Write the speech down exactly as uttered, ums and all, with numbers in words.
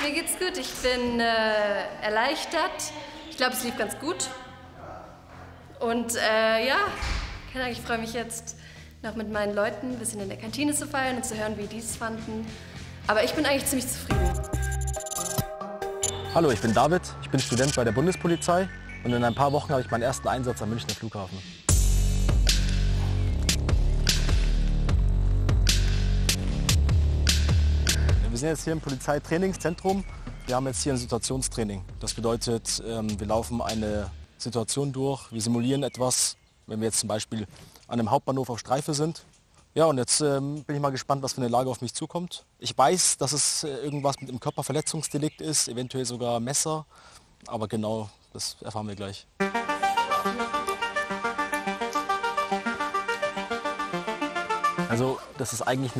Mir geht's gut. Ich bin äh, erleichtert. Ich glaube, es lief ganz gut. Und äh, ja, keine Ahnung, ich freue mich jetzt noch mit meinen Leuten ein bisschen in der Kantine zu feiern und zu hören, wie die es fanden. Aber ich bin eigentlich ziemlich zufrieden. Hallo, ich bin David. Ich bin Student bei der Bundespolizei und in ein paar Wochen habe ich meinen ersten Einsatz am Münchner Flughafen. Wir sind jetzt hier im Polizeitrainingszentrum. Wir haben jetzt hier ein Situationstraining. Das bedeutet, wir laufen eine Situation durch, wir simulieren etwas, wenn wir jetzt zum Beispiel an einem Hauptbahnhof auf Streife sind. Ja, und jetzt ähm, bin ich mal gespannt, was für eine Lage auf mich zukommt. Ich weiß, dass es äh, irgendwas mit dem Körperverletzungsdelikt ist, eventuell sogar Messer, aber genau, das erfahren wir gleich. Also, das ist eigentlich